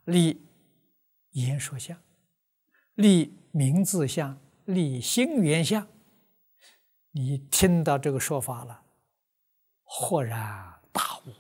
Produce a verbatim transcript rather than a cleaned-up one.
立言说相，立名字相，立心缘相。你听到这个说法了，豁然大悟。